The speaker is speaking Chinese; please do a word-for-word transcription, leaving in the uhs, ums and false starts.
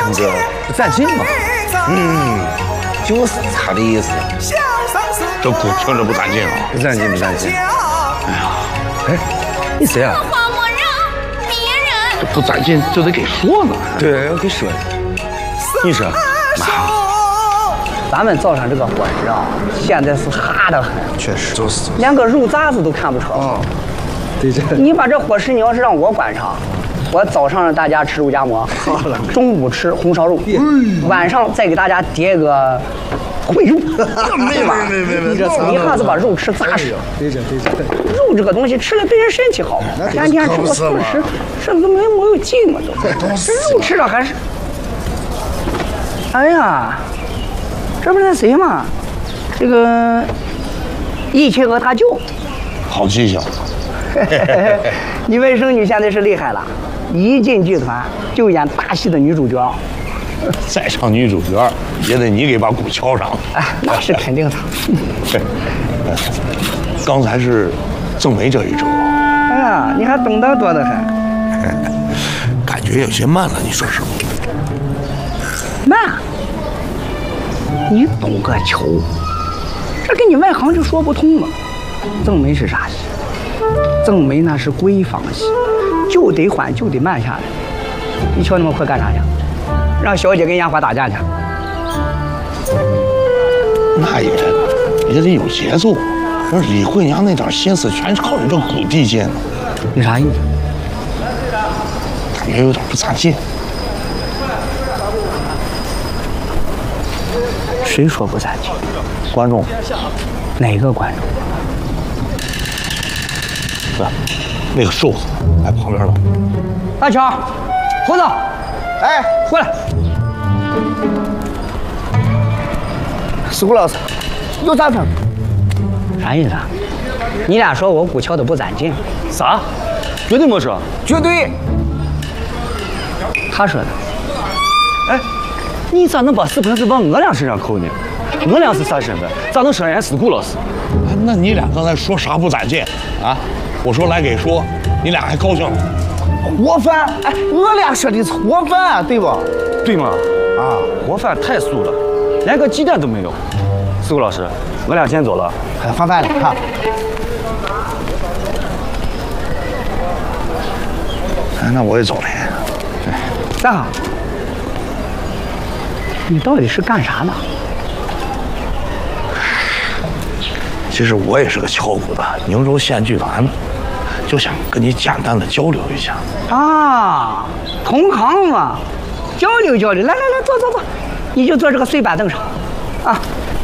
那个暂停嘛。 嗯，就是他的意思。 这鼓听着不攒劲啊！ 不攒劲，不攒劲。 哎呀， 哎，你谁啊？ 这不攒劲就得给说呢。 对，要给说。你说，妈。 咱们早上这个伙食啊，现在是哈得很， 确实，就是， 连个肉杂子都看不成。 哦，对这。 你把这伙食，你要是让我管上，我早上让大家吃肉夹馍，中午吃红烧肉，晚上再给大家叠个烩肉， 没没没没没， 你这一下子把肉吃扎实。 对这对这。 肉这个东西吃了对人身体好，天天吃个素食，身子没没有劲嘛都。这肉吃了还是，哎呀。这不是那谁吗？这个一切和他舅， 好记性。 你外甥女现在是厉害了，一进剧团就演大戏的女主角。 再上女主角，也得你给把鼓敲上。 哎，那是肯定的。 刚才是郑梅这一折。 哎呀，你还懂得多得很。 感觉有些慢了，你说是吗？ 慢。你懂个球，这跟你外行就说不通了。郑梅是啥戏？郑梅那是闺房戏，就得缓，就得慢下来。你瞧那么快干啥去？让小姐跟丫鬟打架去？ 那也也得有节奏。这李慧娘那点心思全靠你这鼓地劲。 你啥意思？ 感觉有点不攒劲。 谁说不攒劲？ 观众， 哪个观众？ 不是，那个瘦子在旁边了。 大强，胡子，哎，过来。 石鼓老师，有啥事？ 啥意思啊？你俩说我鼓敲的不攒劲？ 啥？绝对没说。 绝对。 他说的。 哎。你咋能把是不是往我俩身上扣呢？我俩是啥身份？咋能说人家是顾老师？ 那你俩刚才说啥不攒劲啊？我说来给说，你俩还高兴？ 活饭，哎，我俩说的是活饭，对不？ 对吗？啊，活饭太素了，连个鸡蛋都没有。是顾老师，我俩先走了， 还放饭了哈。 哎，那我也走了。 站好。你到底是干啥的？ 其实我也是个敲鼓的，宁州县剧团的，就想跟你简单的交流一下。 啊，同行嘛，交流交流。来来来，坐坐坐，你就坐这个碎板凳上，啊，